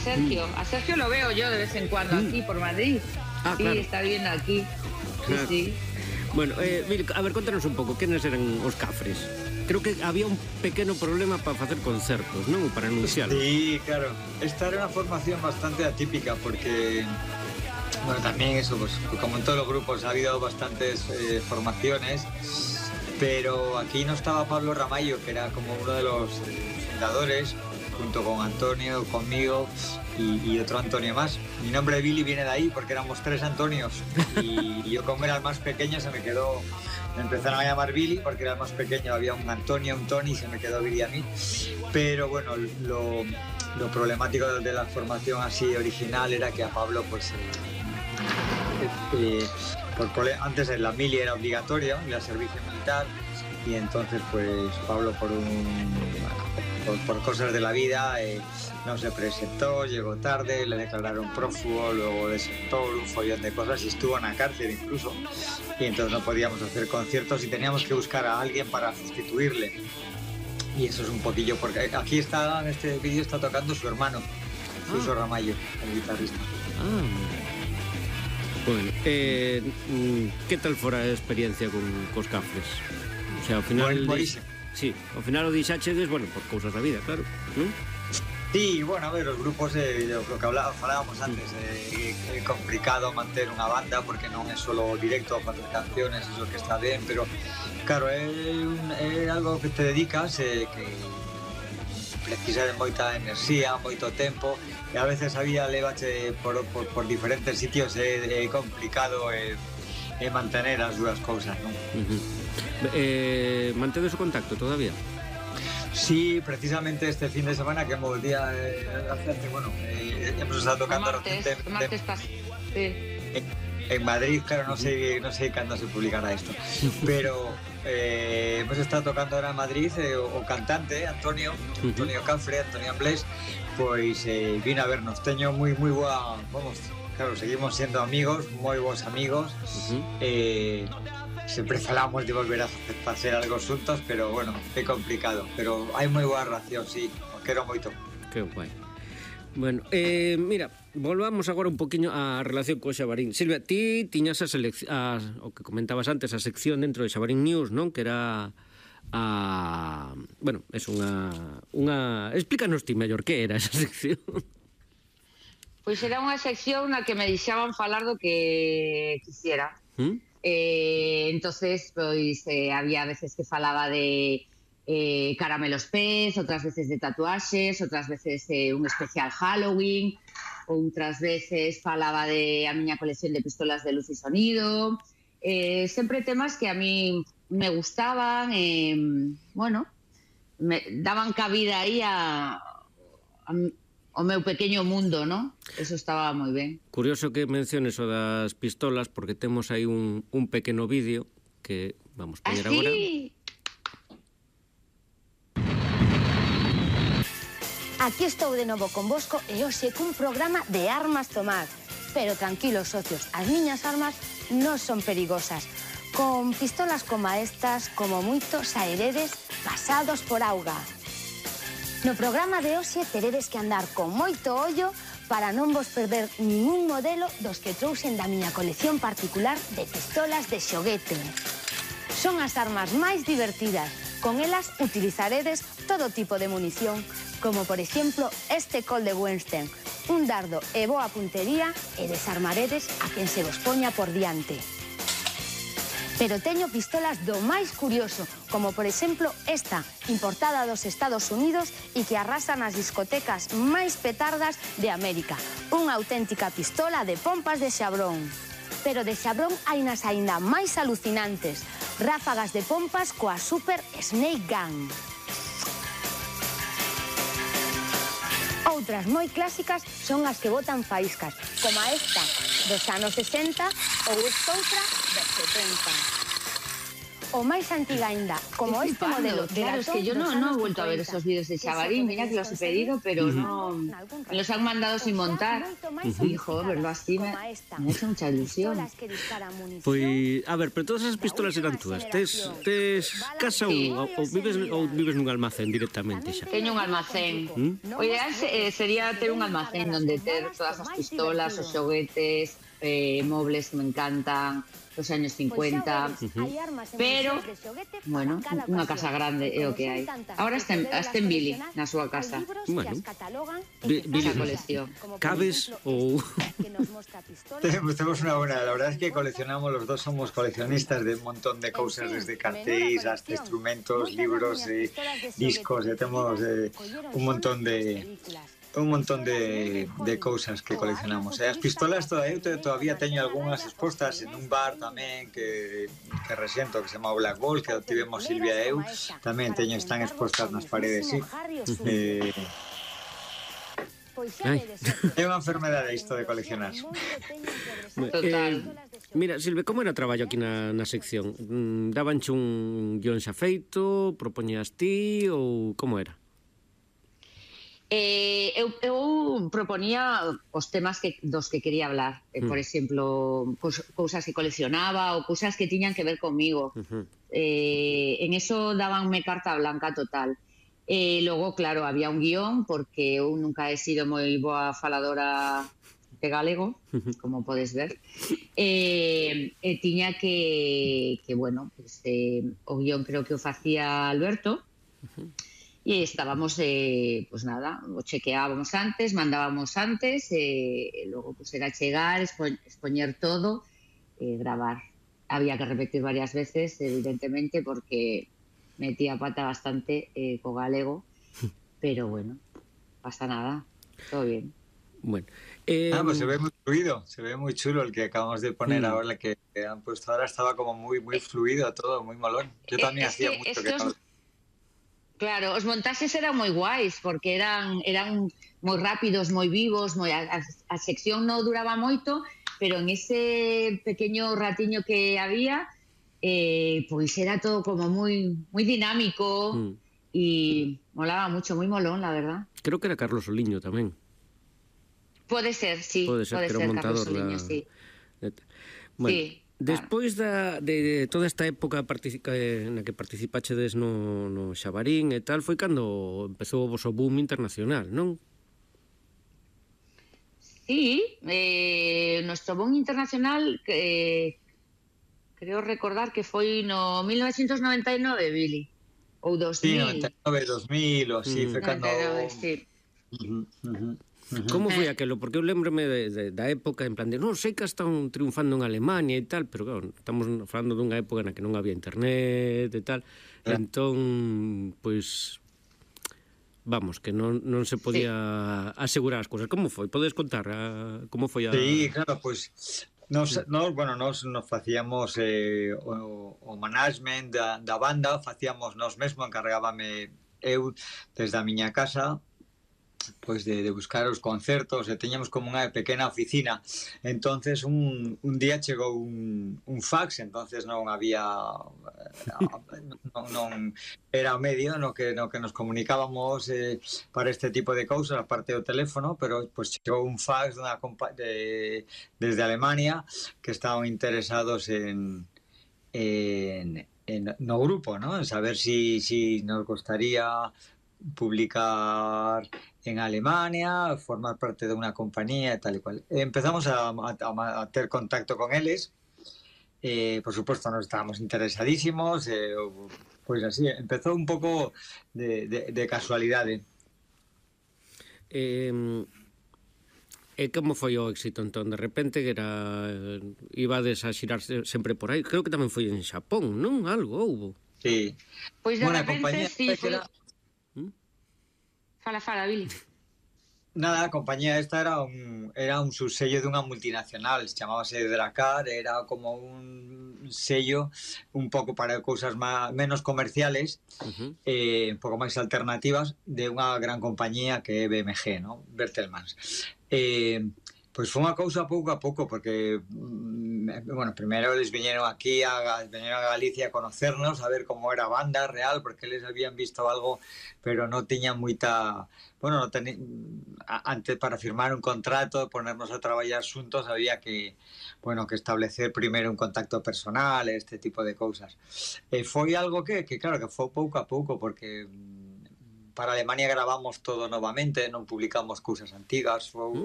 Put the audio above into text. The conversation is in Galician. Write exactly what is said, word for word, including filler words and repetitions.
Sergio. A Sergio lo veo yo de vez en cuando mm. aquí por Madrid. Ah, sí, claro. está viviendo aquí. Claro. Sí, sí. Bueno, eh, a ver, contanos un pouco, quenes eran os Cafres? Creo que había un pequeno problema para facer concertos, non? Para anunciar. Sí, claro. Esta era una formación bastante atípica porque, bueno, también eso, pues como en todos los grupos ha habido bastantes eh, formaciones, pero aquí no estaba Pablo Ramallo, que era como uno de los fundadores, junto con Antonio, conmigo y, y otro Antonio más. Mi nombre de Billy viene de ahí porque éramos tres Antonios y, y yo como era el más pequeño se me quedó, me empezaron a llamar Billy porque era el más pequeño, había un Antonio, un Tony y se me quedó Billy a mí. Pero bueno, lo, lo problemático de la formación así original era que a Pablo pues eh, eh, por, antes en la mili era obligatorio, el servicio militar, y entonces pues Pablo por un por, por cosas de la vida eh, no se presentó, llegó tarde, le declararon prófugo, luego desertó, un follón de cosas y estuvo en la cárcel incluso, y entonces no podíamos hacer conciertos y teníamos que buscar a alguien para sustituirle. Y eso es un poquillo, porque aquí está, en este vídeo está tocando su hermano, Suso ah. Ramallo, el guitarrista. Ah. Bueno, eh, que tal fora a experiencia con cos Cafres? O sea, ao final... Bueno, buenísimo. Sí, ao final o dixachedes, bueno, por cousas da vida, claro, non? Sí, bueno, a ver, os grupos, eh, lo que hablábamos, falábamos antes, eh, é complicado manter unha banda porque non é solo directo a facer canciones, eso que está ben, pero claro, é, un, é algo que te dedicas, eh, que precisa de moita enerxía, moito tempo, e a veces a vida levache por, por, por diferentes sitios, é, é complicado eh, é mantener as dúas cousas, non? Uh-huh. Eh, mantedes o contacto todavía? Sí, precisamente este fin de semana que hemos día eh, hace, bueno, eh, hemos estado tocando martes, recientemente martes pas, sí. en, en Madrid, claro, no sé, no sé cuándo se publicará esto, pero eh, hemos estado tocando ahora en Madrid eh, o, o cantante Antonio, Antonio Cafre, Antonio Amblés, pues eh, vino a vernos, teño muy muy boa, vamos, claro, seguimos siendo amigos, moi bons amigos, uh-huh. eh, sempre falamos de volver a facer algo xuntos, pero bueno, é complicado, pero hai moi boa relación, sí, o quero moito. Que guai. Bueno, eh, mira, volvamos agora un poquinho á relación co Xabarín. Silvia, ti tiñas a selección, a, o que comentabas antes, a sección dentro de Xabarín News, non? Que era a... Bueno, é unha... unha... Explícanos ti mellor que era esa sección. Pois era unha sección na que me deixaban falar do que quisiera. ¿Mm? Eh, entonces, pois, eh, había veces que falaba de eh, caramelos pez, outras veces de tatuaxes, outras veces eh, un especial Halloween, outras veces falaba de a miña colección de pistolas de luz e sonido, eh, sempre temas que a mí me gustaban, eh, bueno, me daban cabida aí a, a o meu pequeño mundo, ¿no? Eso estaba moi ben. Curioso que menciones o das pistolas, porque temos aí un, un pequeno vídeo que vamos a poñer ¿Ah, agora. Sí? Aquí estou de novo con Bosco e hoxe cun programa de armas tomar. Pero tranquilos, socios, as miñas armas non son perigosas. Con pistolas como estas, como moito, saeredes pasados por auga. No programa de hoxe teredes que andar con moito ollo para non vos perder ningún modelo dos que trouxen da miña colección particular de pistolas de xoguete. Son as armas máis divertidas. Con elas utilizaredes todo tipo de munición, como por exemplo este Colt de Western, un dardo e boa puntería e desarmaredes a quen se vos poña por diante. Pero teño pistolas do máis curioso, como por exemplo esta, importada dos Estados Unidos e que arrasa nas discotecas máis petardas de América. Unha auténtica pistola de pompas de xabrón. Pero de xabrón hai nas aínda máis alucinantes, ráfagas de pompas coa Super Snake Gun. Outras moi clásicas son as que botan faíscas, como esta dos anos sesenta ou estoutra dos setenta. o máis antiga ainda, como este modelo de claro, es que yo no, no he vuelto a ver esos vídeos de Xabarín, mira que los he pedido, pero no me los han mandado sin montar. Y, joder, verlo así me, me ha hecho mucha ilusión. Pois, a ver, pero todas as pistolas eran túas. Tes, tes casa Sí. ou, ou vives ou vives nun almacén directamente xa? Teño un almacén. ¿Mm? O ideal eh, sería ter un almacén donde ter todas as pistolas, os xoguetes, eh, mobles que me encantan, los años cincuenta, pero, bueno, unha casa grande é o que hai. Ahora está en, está en Billy, na súa casa. Bueno, Bi- Billy colección. cabes ou... Tenemos, tenemos una buena, la verdad es que coleccionamos, los dos somos coleccionistas de un montón de cosas, desde cartéis hasta instrumentos, libros, eh, discos, ya tenemos eh, un montón de un montón de, de cosas que coleccionamos. E as pistolas todavía, todavía teño algunhas expostas en un bar tamén que, que resiento, que se chama Black Ball, que tivemos Silvia e eu, tamén teño, están expostas nas paredes, sí. Eh, Ai. é unha enfermedade isto de coleccionar. Total. Eh, mira, Silve, como era o traballo aquí na, na sección? Mm, Dabanche un guión xa feito, propoñías ti ou como era? Eh, eu, eu proponía os temas que, dos que quería hablar, eh, Mm. por exemplo, cos, cousas que coleccionaba ou cousas que tiñan que ver comigo. Uh-huh. Eh, en eso dabanme carta blanca total. E logo, claro, había un guión, porque eu nunca he sido moi boa faladora de galego, como podes ver. E, e tiña que, que bueno, pues, eh, o guión creo que o facía Alberto, Uh-huh. e estábamos, eh, pues nada, o chequeábamos antes, mandábamos antes, e eh, logo pues era chegar, expo expoñer todo, eh, gravar. Había que repetir varias veces, evidentemente, porque metía pata bastante eh, co galego, pero bueno, pasa nada, todo bien. Bueno, eh, Ah, pues se ve muy fluido, se ve muy chulo el que acabamos de poner Mm. ahora, el que han puesto ahora, estaba como muy muy fluido todo, muy molón. Yo también Es hacía que mucho que estos- no... Claro, os montaxes eran moi guais, porque eran eran moi rápidos, moi vivos, moi a, a, a sección non duraba moito, pero en ese pequeño ratiño que había, eh, pois era todo como moi moi dinámico mm, e molaba mucho, moi molón, la verdad. creo que era Carlos Oliño tamén. Pode ser, sí, Pode ser que era un Carlos montador Soliño, da... sí. Bueno, Sí, despois da, de toda esta época partici- eh, na que participachedes no, no Xabarín e tal, foi cando empezou o voso boom internacional, non? Sí, eh, nuestro boom internacional, eh, creo recordar que foi no mil novecientos noventa e nove, Billy, ou dos Sí, mil. noventa y nueve, dos mil o así, Mm. fue cuando... noventa e nove, sí. Ujú, ujú, ujú. Como foi Eh. aquelo? Porque eu lembrome de, de, da época en plan de non sei que están triunfando en Alemania e tal, pero claro, estamos falando dunha época na que non había internet e tal, Eh. entón, pois, vamos, que non, non se podía asegurar as cousas. Como foi? Podes contar a, como foi a... Sí, claro, pues nos, nos bueno, nos, nos facíamos eh, o, o management da, da banda, facíamos nos mesmo, encargábame eu desde a miña casa, pois de, de buscar os concertos, e teñamos como unha pequena oficina. Entonces un, un día chegou un, un fax, entonces non había non, non era o medio no que no que nos comunicábamos eh, para este tipo de cousas, aparte do teléfono, pero pues chegou un fax dunha compa de, desde Alemania que estaban interesados en en, en no grupo, ¿no? En saber si, si nos gustaría publicar en Alemania, formar parte de unha compañía e tal e cual. Empezamos a, a, a ter contacto con eles, eh, por supuesto nos estábamos interesadísimos, eh, pois así, empezou un pouco de, de, de casualidade. Eh, e como foi o éxito entón? De repente que era ibades a xirar sempre por aí. Creo que tamén foi en Xapón, non? Algo houbo. Sí. Pois de Bueno, a repente, compañía sí, que foi... era- Fala, fala, Billy. Nada, a compañía esta era un, era un subsello dunha multinacional, chamábase Dracar, era como un sello un pouco para cousas má, menos comerciales, Uh-huh. eh, un pouco máis alternativas, de unha gran compañía que é B M G, ¿no? Bertelmans. Eh, pois foi unha cousa pouco a pouco, porque mm, bueno, primeiro eles viñeron aquí a, viñeron a Galicia a conocernos, a ver como era a banda real, porque eles habían visto algo, pero non tiñan moita, bueno, no ten... antes para firmar un contrato, ponernos a traballar xuntos, había que, bueno, que establecer primeiro un contacto personal, este tipo de cousas. E foi algo que, que claro, que foi pouco a pouco, porque para Alemania gravamos todo novamente, non publicamos cousas antigas, foi